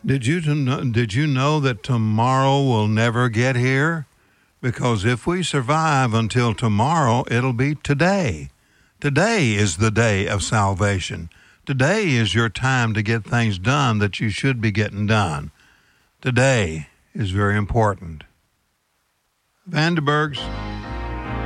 Did you know that tomorrow will never get here? Because if we survive until tomorrow, it'll be today. Today is the day of salvation. Today is your time to get things done that you should be getting done. Today is very important. Vanderbergs.